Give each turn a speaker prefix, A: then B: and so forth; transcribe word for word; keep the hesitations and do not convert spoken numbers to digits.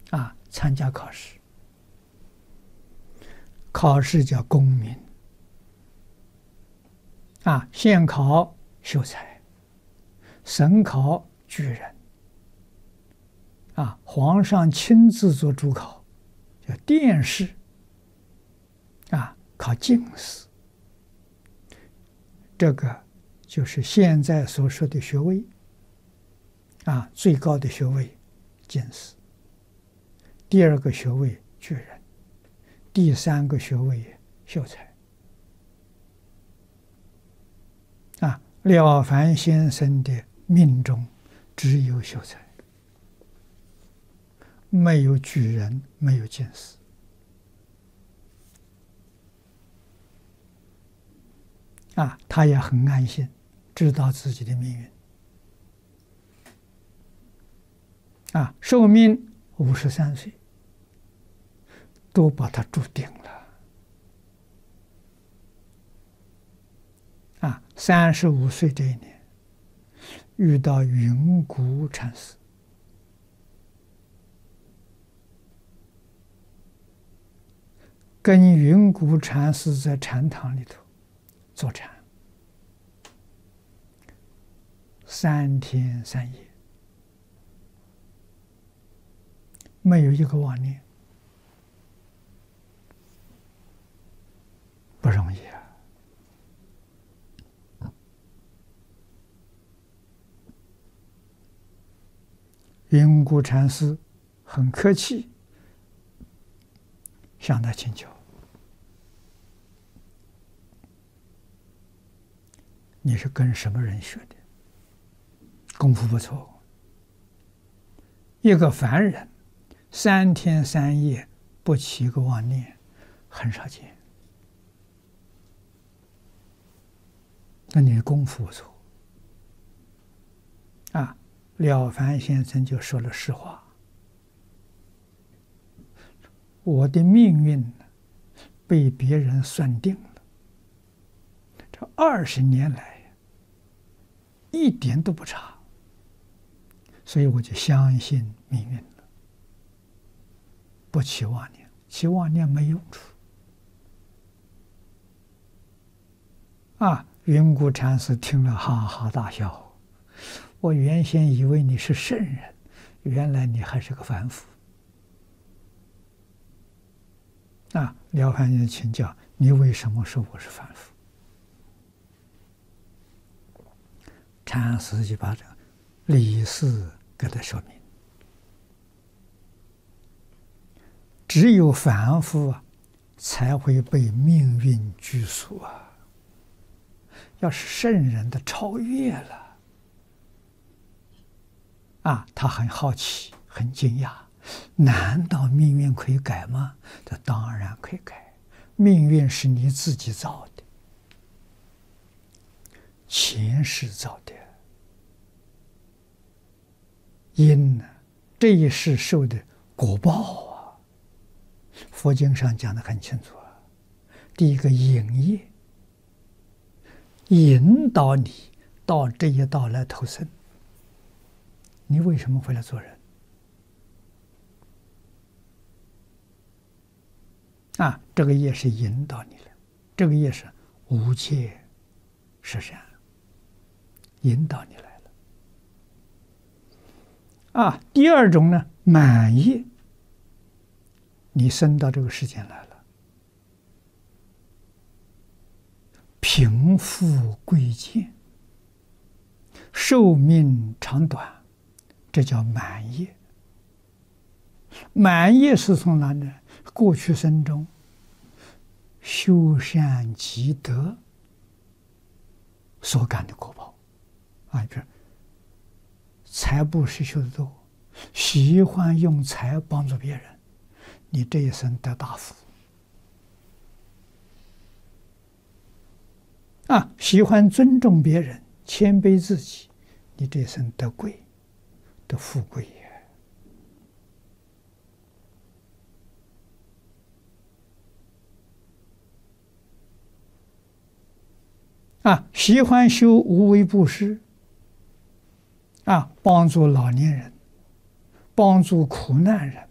A: 啊，参加考试，考试叫功名啊，县考秀才，省考举人啊，皇上亲自做主考，叫殿试啊，考进士，这个就是现在所说的学位啊，最高的学位进士，第二个学位举人，第三个学位秀才啊。了凡先生的命中只有秀才，没有举人，没有进士啊。他也很安心，知道自己的命运啊。寿命五十三岁，都把他注定了啊。三十五岁这一年，遇到云谷禅师，跟云谷禅师在禅堂里头坐禅三天三夜，没有一个妄念，不容易啊。云谷禅师很客气，向他请教：“你是跟什么人学的？功夫不错。一个凡人三天三夜不起一个妄念，很少见。那你的功夫不错啊。”了凡先生就说了实话：“我的命运被别人算定了，这二十年来一点都不差，所以我就相信命运了，不起妄念，起妄念没用处。”啊，云谷禅师听了哈哈大笑。我原先以为你是圣人，原来你还是个凡夫。啊，了凡先生请教：你为什么说我是凡夫？禅师就把这个理事给他说明：只有凡夫啊，才会被命运拘束啊。要是圣人的超越了。啊，他很好奇，很惊讶，难道命运可以改吗？这当然可以改，命运是你自己造的，前世造的因呢，这一世受的果报啊。佛经上讲得很清楚啊，第一个引业，引导你到这一道来投生。你为什么会来做人？啊，这个业是引导你的，这个业是无戒十善，引导你来了。啊，第二种呢，满业，你生到这个世间来了，贫富贵贱，寿命长短。这叫满业。满业是从哪呢？过去生中修善积德所感的果报啊，比如财布施修得多，喜欢用财帮助别人，你这一生得大福啊；喜欢尊重别人，谦卑自己，你这一生得贵。的富贵也啊，喜欢修无为布施啊，帮助老年人，帮助苦难人，